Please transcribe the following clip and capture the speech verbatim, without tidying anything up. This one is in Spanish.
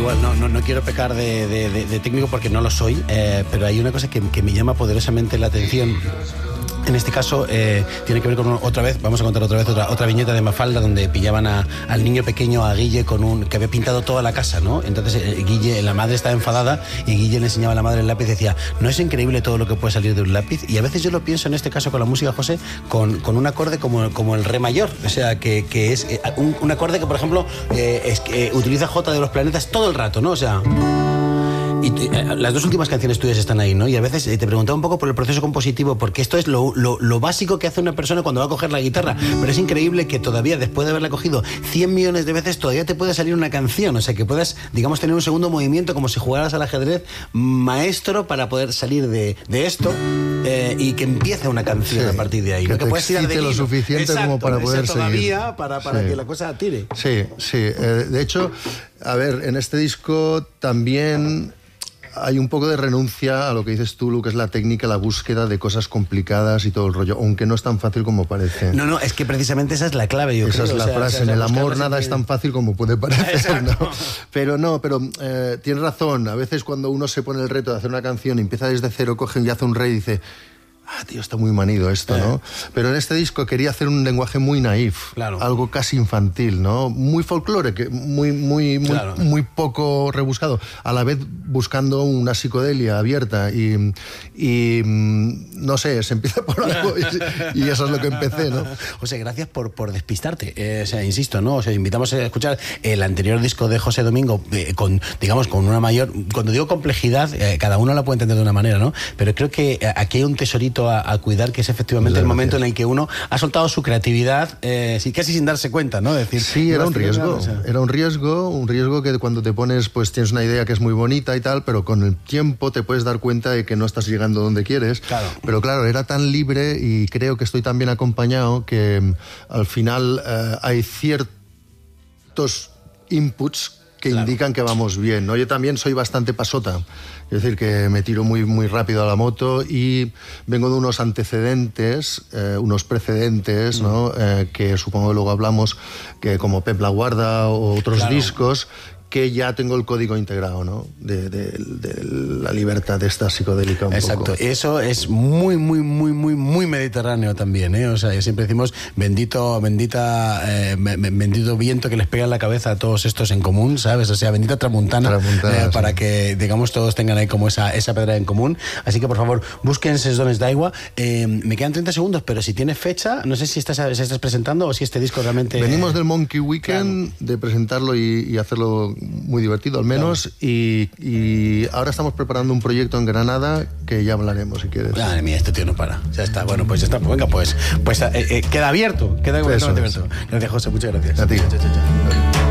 igual, no, no, no quiero pecar de, de, de, de técnico porque no lo soy, eh, pero hay una cosa que, que me llama poderosamente la atención. En este caso eh, tiene que ver con otra vez, vamos a contar otra vez otra, otra viñeta de Mafalda donde pillaban a, al niño pequeño, a Guille, con un que había pintado toda la casa, ¿no? Entonces eh, Guille, la madre estaba enfadada y Guille le enseñaba a la madre el lápiz y decía, ¿no es increíble todo lo que puede salir de un lápiz? Y a veces yo lo pienso en este caso con la música, José, con, con un acorde como, como el re mayor, o sea, que, que es eh, un, un acorde que, por ejemplo, eh, es, eh, utiliza J de los planetas todo el rato, ¿no? O sea... Y eh, las dos últimas canciones tuyas están ahí, ¿no? Y a veces eh, te preguntaba un poco por el proceso compositivo, porque esto es lo, lo, lo básico que hace una persona cuando va a coger la guitarra, pero es increíble que todavía, después de haberla cogido cien millones de veces, todavía te puede salir una canción, o sea, que puedas, digamos, tener un segundo movimiento como si jugaras al ajedrez maestro para poder salir de, de esto eh, y que empiece una canción, sí, a partir de ahí. Que ¿no? te que puedes tirar de lo suficiente, exacto, como para poder todavía seguir. Para, para sí. que la cosa tire. Sí, sí. Eh, de hecho, a ver, en este disco también... hay un poco de renuncia a lo que dices tú, Lu, que es la técnica, la búsqueda de cosas complicadas y todo el rollo, aunque no es tan fácil como parece. No, no, es que precisamente esa es la clave, yo esa creo. Esa es la o sea, frase, o sea, en el amor nada que... es tan fácil como puede parecer, ¿no? Pero no, pero eh, tienes razón, a veces cuando uno se pone el reto de hacer una canción y empieza desde cero, coge y hace un re y dice... ah, tío, está muy manido esto, ¿no? Eh. Pero en este disco quería hacer un lenguaje muy naif, claro. algo casi infantil, ¿no? Muy folclore, que muy, muy, muy, claro. muy poco rebuscado, a la vez buscando una psicodelia abierta y, y no sé, se empieza por algo y, y eso es lo que empecé, ¿no? José, gracias por, por despistarte, eh, o sea, insisto, ¿no? O sea, invitamos a escuchar el anterior disco de José Domingo eh, con, digamos, con una mayor, cuando digo complejidad, eh, cada uno la puede entender de una manera, ¿no? Pero creo que eh, aquí hay un tesorito A, a cuidar, que es efectivamente el momento en el que uno ha soltado su creatividad, eh, casi sin darse cuenta, ¿no? Es decir, sí, era un riesgo, o sea. era un riesgo, un riesgo que cuando te pones, pues tienes una idea que es muy bonita y tal, pero con el tiempo te puedes dar cuenta de que no estás llegando donde quieres. Claro. Pero claro, era tan libre y creo que estoy tan bien acompañado que al final eh, hay ciertos inputs que claro. indican que vamos bien, ¿no? Yo también soy bastante pasota, es decir, que me tiro muy, muy rápido a la moto y vengo de unos antecedentes, eh, unos precedentes, mm. ¿no? Eh, que supongo que luego hablamos, que como Pep La Guarda o otros claro. discos, que ya tengo el código integrado, ¿no? De, de, de la libertad de esta psicodélica un Exacto, poco. Eso es muy, muy, muy, muy, muy mediterráneo también, ¿eh? O sea, siempre decimos bendito, bendita, eh, bendito viento que les pega en la cabeza a todos estos en común, ¿sabes? O sea, bendita tramuntana, tramuntana eh, sí. para que, digamos, todos tengan ahí como esa, esa pedra en común. Así que, por favor, busquen Ses Dones d'Aigua. Eh, me quedan treinta segundos, pero si tienes fecha, no sé si estás, si estás presentando o si este disco realmente... Venimos del Monkey Weekend, claro. de presentarlo y, y hacerlo... muy divertido al menos, claro. y, y ahora estamos preparando un proyecto en Granada que ya hablaremos si quieres. Madre mía, este tío no para. Ya está, bueno, pues ya está. Venga, pues, pues eh, eh, queda abierto, queda completamente abierto. Gracias, José, muchas gracias. A ti. Chao, chao, chao.